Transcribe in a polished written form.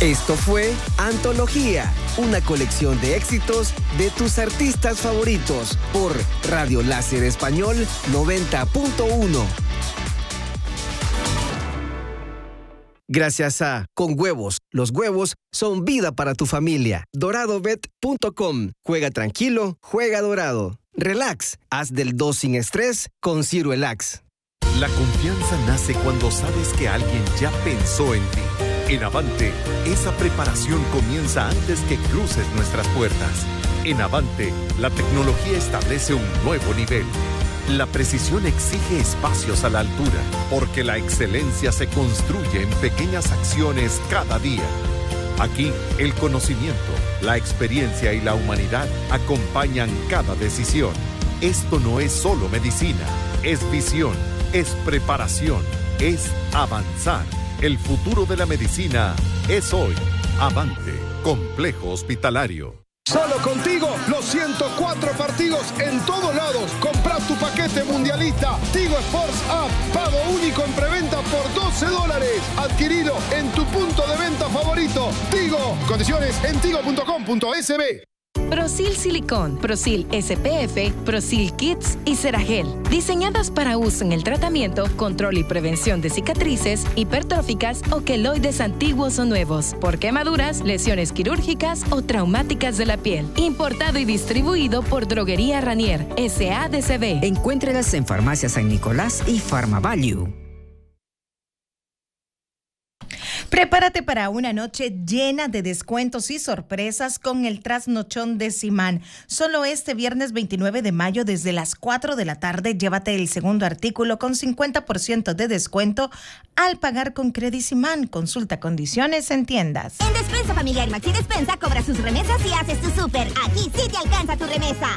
Esto fue Antología, una colección de éxitos de tus artistas favoritos por Radio Láser Español 90.1. Gracias a Con Huevos. Los huevos son vida para tu familia. DoradoBet.com. Juega tranquilo, juega dorado. Relax. Haz del 2 sin estrés con Ciruelax. La confianza nace cuando sabes que alguien ya pensó en ti. En Avante, esa preparación comienza antes que cruces nuestras puertas. En Avante, la tecnología establece un nuevo nivel. La precisión exige espacios a la altura, porque la excelencia se construye en pequeñas acciones cada día. Aquí, el conocimiento, la experiencia y la humanidad acompañan cada decisión. Esto no es solo medicina, es visión, es preparación, es avanzar. El futuro de la medicina es hoy. Avante, Complejo Hospitalario. Solo contigo, los 104 partidos en todos lados. Compra tu paquete mundialista Tigo Sports App. Pago único en preventa por $12. Adquirilo en tu punto de venta favorito. Tigo. Condiciones en tigo.com.sb. Prosil Silicón, Prosil SPF, Prosil Kids y Ceragel. Diseñadas para uso en el tratamiento, control y prevención de cicatrices, hipertróficas o queloides antiguos o nuevos, por quemaduras, lesiones quirúrgicas o traumáticas de la piel. Importado y distribuido por Droguería Ranier, SADCB. Encuéntrelas en Farmacia San Nicolás y PharmaValue. Prepárate para una noche llena de descuentos y sorpresas con el trasnochón de Simán. Solo este viernes 29 de mayo desde las 4 de la tarde llévate el segundo artículo con 50% de descuento al pagar con Credit Simán. Consulta condiciones en tiendas. En Despensa Familiar Maxi Despensa cobra sus remesas y haces tu súper. Aquí sí te alcanza tu remesa.